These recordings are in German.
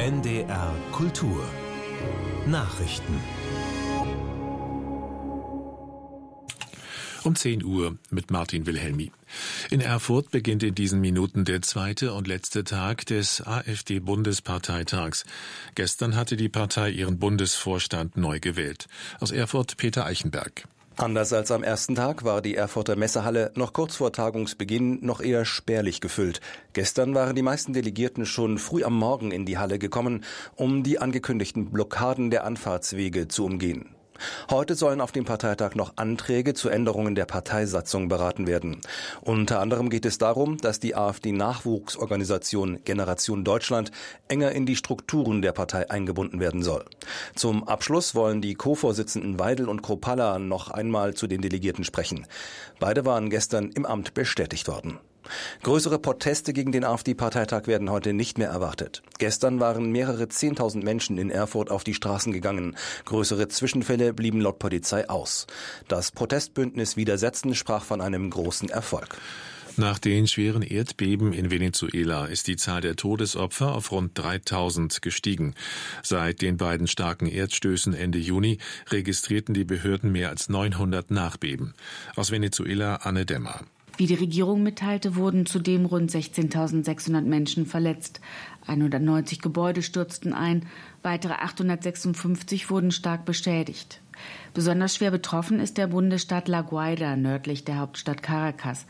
NDR Kultur Nachrichten. Um 10 Uhr mit Martin Wilhelmi. In Erfurt beginnt in diesen Minuten der zweite und letzte Tag des AfD-Bundesparteitags. Gestern hatte die Partei ihren Bundesvorstand neu gewählt. Aus Erfurt Peter Eichenberg. Anders als am ersten Tag war die Erfurter Messehalle noch kurz vor Tagungsbeginn noch eher spärlich gefüllt. Gestern waren die meisten Delegierten schon früh am Morgen in die Halle gekommen, um die angekündigten Blockaden der Anfahrtswege zu umgehen. Heute sollen auf dem Parteitag noch Anträge zu Änderungen der Parteisatzung beraten werden. Unter anderem geht es darum, dass die AfD-Nachwuchsorganisation Generation Deutschland enger in die Strukturen der Partei eingebunden werden soll. Zum Abschluss wollen die Co-Vorsitzenden Weidel und Kropalla noch einmal zu den Delegierten sprechen. Beide waren gestern im Amt bestätigt worden. Größere Proteste gegen den AfD-Parteitag werden heute nicht mehr erwartet. Gestern waren mehrere 10.000 Menschen in Erfurt auf die Straßen gegangen. Größere Zwischenfälle blieben laut Polizei aus. Das Protestbündnis Widersetzen sprach von einem großen Erfolg. Nach den schweren Erdbeben in Venezuela ist die Zahl der Todesopfer auf rund 3.000 gestiegen. Seit den beiden starken Erdstößen Ende Juni registrierten die Behörden mehr als 900 Nachbeben. Aus Venezuela Anne Demmer. Wie die Regierung mitteilte, wurden zudem rund 16.600 Menschen verletzt. 190 Gebäude stürzten ein, weitere 856 wurden stark beschädigt. Besonders schwer betroffen ist der Bundesstaat La Guaira nördlich der Hauptstadt Caracas.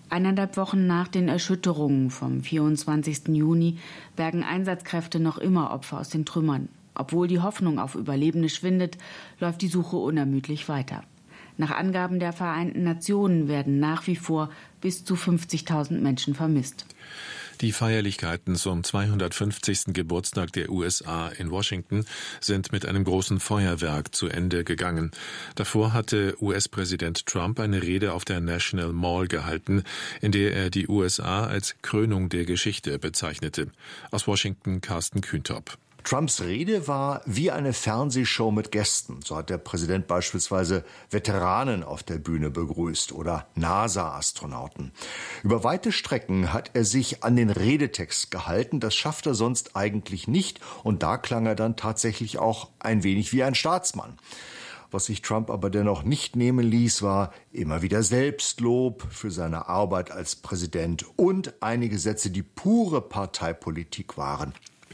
1,5 Wochen nach den Erschütterungen vom 24. Juni bergen Einsatzkräfte noch immer Opfer aus den Trümmern. Obwohl die Hoffnung auf Überlebende schwindet, läuft die Suche unermüdlich weiter. Nach Angaben der Vereinten Nationen werden nach wie vor bis zu 50.000 Menschen vermisst. Die Feierlichkeiten zum 250. Geburtstag der USA in Washington sind mit einem großen Feuerwerk zu Ende gegangen. Davor hatte US-Präsident Trump eine Rede auf der National Mall gehalten, in der er die USA als Krönung der Geschichte bezeichnete. Aus Washington Carsten Kühntop. Trumps Rede war wie eine Fernsehshow mit Gästen. So hat der Präsident beispielsweise Veteranen auf der Bühne begrüßt oder NASA-Astronauten. Über weite Strecken hat er sich an den Redetext gehalten. Das schafft er sonst eigentlich nicht. Und da klang er dann tatsächlich auch ein wenig wie ein Staatsmann. Was sich Trump aber dennoch nicht nehmen ließ, war immer wieder Selbstlob für seine Arbeit als Präsident und einige Sätze, die pure Parteipolitik waren.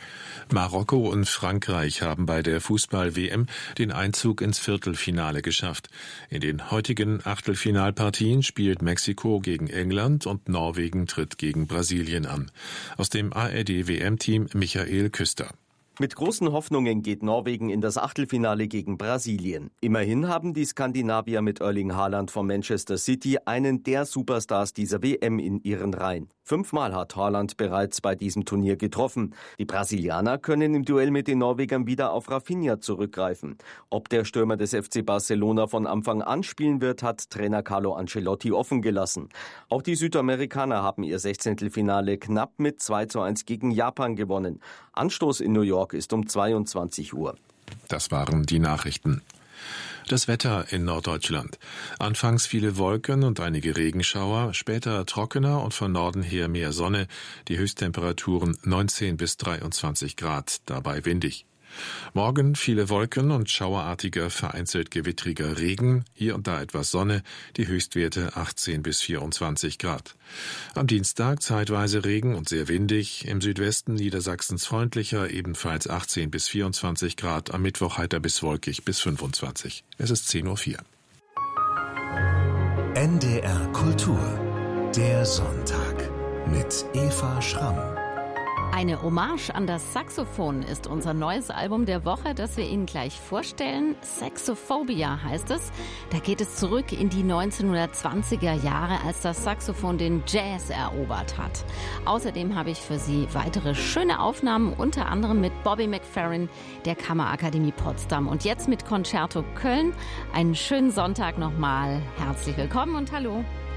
Marokko und Frankreich haben bei der Fußball-WM den Einzug ins Viertelfinale geschafft. In den heutigen Achtelfinalpartien spielt Mexiko gegen England und Norwegen tritt gegen Brasilien an. Aus dem ARD-WM-Team Michael Küster. Mit großen Hoffnungen geht Norwegen in das Achtelfinale gegen Brasilien. Immerhin haben die Skandinavier mit Erling Haaland von Manchester City einen der Superstars dieser WM in ihren Reihen. 5-mal hat Haaland bereits bei diesem Turnier getroffen. Die Brasilianer können im Duell mit den Norwegern wieder auf Rafinha zurückgreifen. Ob der Stürmer des FC Barcelona von Anfang an spielen wird, hat Trainer Carlo Ancelotti offen gelassen. Auch die Südamerikaner haben ihr 16. knapp mit 2:1 gegen Japan gewonnen. Anstoß in New York ist um 22 Uhr. Das waren die Nachrichten. Das Wetter in Norddeutschland. Anfangs viele Wolken und einige Regenschauer, später trockener und von Norden her mehr Sonne. Die Höchsttemperaturen 19 bis 23 Grad, dabei windig. Morgen viele Wolken und schauerartiger, vereinzelt gewittriger Regen, hier und da etwas Sonne, die Höchstwerte 18 bis 24 Grad. Am Dienstag zeitweise Regen und sehr windig, im Südwesten Niedersachsens freundlicher, ebenfalls 18 bis 24 Grad, am Mittwoch heiter bis wolkig bis 25. Es ist 10:04 Uhr. NDR Kultur, der Sonntag mit Eva Schramm. Eine Hommage an das Saxophon ist unser neues Album der Woche, das wir Ihnen gleich vorstellen. Saxophobia heißt es. Da geht es zurück in die 1920er Jahre, als das Saxophon den Jazz erobert hat. Außerdem habe ich für Sie weitere schöne Aufnahmen, unter anderem mit Bobby McFerrin der Kammerakademie Potsdam und jetzt mit Concerto Köln. Einen schönen Sonntag nochmal. Herzlich willkommen und hallo.